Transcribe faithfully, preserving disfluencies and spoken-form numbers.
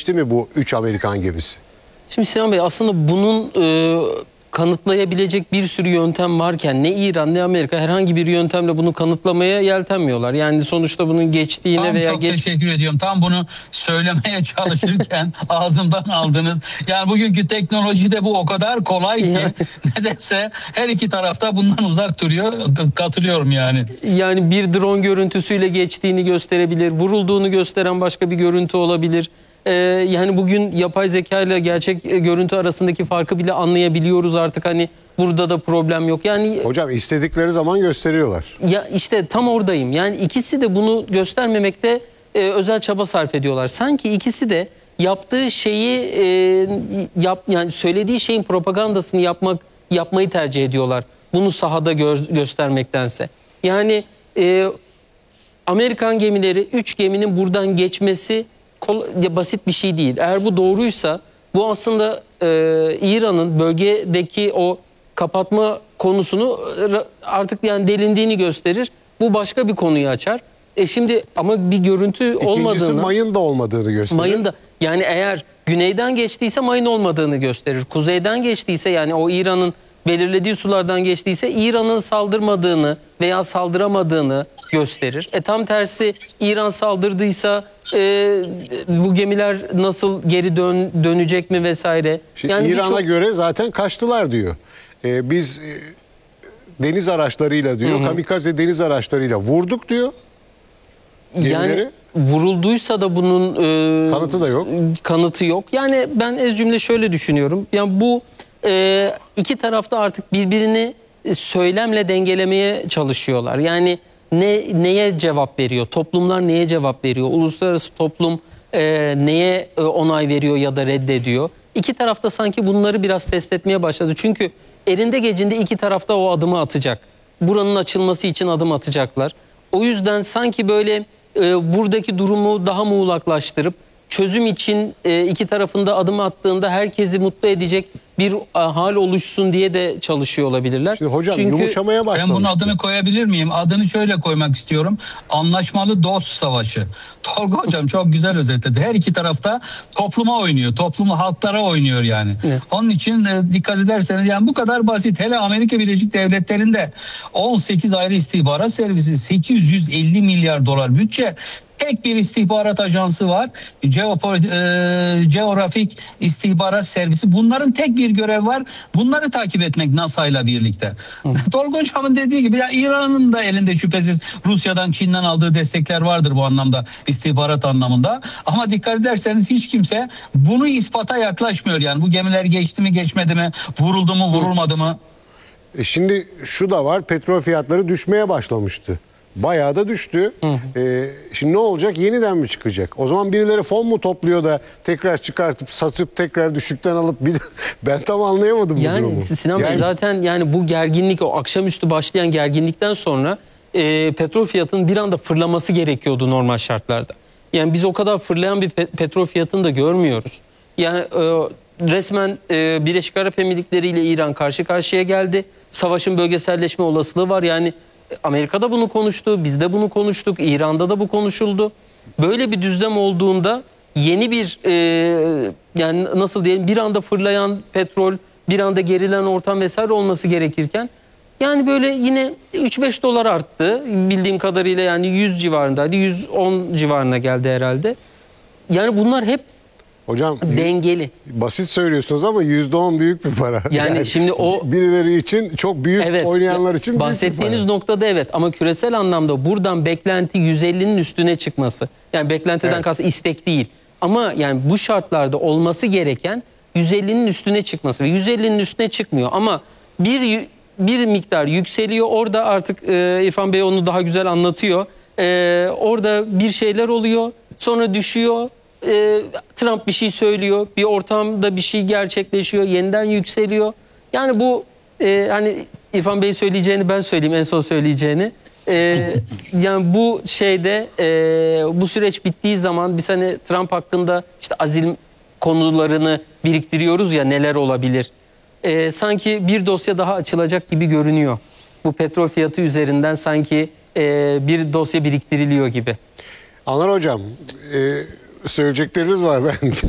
geçti mi bu üç Amerikan gemisi? Şimdi Sinan Bey, aslında bunun e, kanıtlayabilecek bir sürü yöntem varken ne İran ne Amerika herhangi bir yöntemle bunu kanıtlamaya yeltenmiyorlar. Yani sonuçta bunun geçtiğine Tam veya çok geç... teşekkür ediyorum. Tam bunu söylemeye çalışırken ağzımdan aldınız. Yani bugünkü teknolojide bu o kadar kolay ki nedense her iki tarafta bundan uzak duruyor. Katılıyorum yani. Yani bir drone görüntüsüyle geçtiğini gösterebilir, vurulduğunu gösteren başka bir görüntü olabilir. Ee, yani bugün yapay zeka ile gerçek görüntü arasındaki farkı bile anlayabiliyoruz artık, hani burada da problem yok. Yani Hocam istedikleri zaman gösteriyorlar. ya işte tam oradayım. Yani ikisi de bunu göstermemekte e, özel çaba sarf ediyorlar. Sanki ikisi de yaptığı şeyi e, yap yani söylediği şeyin propagandasını yapmak yapmayı tercih ediyorlar. Bunu sahada gö göstermektense. Yani e, Amerikan gemileri, üç geminin buradan geçmesi ya basit bir şey değil. Eğer bu doğruysa bu aslında e, İran'ın bölgedeki o kapatma konusunu artık yani delindiğini gösterir. Bu başka bir konuyu açar. E şimdi ama bir görüntü İkincisi olmadığını... İkincisi mayın da olmadığını gösterir. Mayın da, yani eğer güneyden geçtiyse mayın olmadığını gösterir. Kuzeyden geçtiyse, yani o İran'ın belirlediği sulardan geçtiyse İran'ın saldırmadığını veya saldıramadığını gösterir. E tam tersi, İran saldırdıysa e, bu gemiler nasıl geri dön, dönecek mi vesaire. Yani İran'a çok... göre zaten kaçtılar diyor. Ee, biz e, deniz araçlarıyla diyor, hı hı. kamikaze deniz araçlarıyla vurduk diyor. Gemileri. Yani vurulduysa da bunun e, kanıtı da yok. Kanıtı yok. Yani ben ez cümle şöyle düşünüyorum. Yani bu e, iki tarafta artık birbirini söylemle dengelemeye çalışıyorlar. Yani ne neye cevap veriyor? Toplumlar neye cevap veriyor? Uluslararası toplum e, neye e, onay veriyor ya da reddediyor? İki tarafta sanki bunları biraz test etmeye başladı. Çünkü elinde gecinde iki tarafta o adımı atacak. Buranın açılması için adım atacaklar. O yüzden sanki böyle e, buradaki durumu daha muğlaklaştırıp çözüm için e, iki tarafında adım attığında herkesi mutlu edecek bir e, hal oluşsun diye de çalışıyor olabilirler. Şimdi hocam Çünkü yumuşamaya başlamış. Ben bunun adını koyabilir miyim? Adını şöyle koymak istiyorum. Anlaşmalı dost savaşı. Tolga hocam çok güzel özetledi. Her iki tarafta topluma oynuyor. Topluma, halklara oynuyor yani. Evet. Onun için e, dikkat ederseniz yani bu kadar basit. Hele Amerika Birleşik Devletleri'nde on sekiz ayrı istihbarat servisi, sekiz yüz elli milyar dolar bütçe. Tek bir istihbarat ajansı var. Geografik e, İstihbarat Servisi. Bunların tek bir görev var. Bunları takip etmek NASA ile birlikte. Tolga Hocam'ın dediği gibi ya İran'ın da elinde şüphesiz Rusya'dan, Çin'den aldığı destekler vardır bu anlamda, istihbarat anlamında. Ama dikkat ederseniz hiç kimse bunu ispata yaklaşmıyor yani. Bu gemiler geçti mi geçmedi mi, vuruldu mu vurulmadı mı? E şimdi şu da var, petrol fiyatları düşmeye başlamıştı. Bayağı da düştü. Hı hı. Ee, şimdi ne olacak? Yeniden mi çıkacak? O zaman birileri fon mu topluyor da tekrar çıkartıp satıp tekrar düşükten alıp bir ben tam anlayamadım bu yani, durumu. Sinan Bey yani... zaten yani bu gerginlik, o akşamüstü başlayan gerginlikten sonra e, petrol fiyatının bir anda fırlaması gerekiyordu normal şartlarda. Yani biz o kadar fırlayan bir pe petrol fiyatını da görmüyoruz. Yani e, resmen e, Birleşik Arap Emirlikleri ile İran karşı karşıya geldi. Savaşın bölgeselleşme olasılığı var. Yani Amerika'da bunu konuştu, biz de bunu konuştuk, İran'da da bu konuşuldu. Böyle bir düzlem olduğunda yeni bir e, yani nasıl diyelim, bir anda fırlayan petrol, bir anda gerilen ortam vesaire olması gerekirken yani böyle yine üç beş dolar arttı bildiğim kadarıyla, yani yüz civarındaydı, yüz on civarına geldi herhalde. Yani bunlar hep hocam dengeli. Basit söylüyorsunuz ama yüzde on büyük bir para. Yani, yani şimdi o birileri için çok büyük, evet, oynayanlar için büyük bir para. Bahsettiğiniz noktada evet, ama küresel anlamda buradan beklenti yüz ellinin üstüne çıkması. Yani beklentiden evet. kastım istek değil. Ama yani bu şartlarda olması gereken yüz ellinin üstüne çıkması ve yüz ellinin üstüne çıkmıyor. Ama bir bir miktar yükseliyor. Orada artık e, İrfan Bey onu daha güzel anlatıyor. E, orada bir şeyler oluyor. Sonra düşüyor. E, Trump bir şey söylüyor. Bir ortamda bir şey gerçekleşiyor. Yeniden yükseliyor. Yani bu e, hani İrfan Bey söyleyeceğini ben söyleyeyim, en son söyleyeceğini. E, yani bu şeyde e, bu süreç bittiği zaman biz hani Trump hakkında işte azil konularını biriktiriyoruz ya, neler olabilir. E, sanki bir dosya daha açılacak gibi görünüyor. Bu petrol fiyatı üzerinden sanki e, bir dosya biriktiriliyor gibi. Anlar hocam, e, söyleyecekleriniz var ben.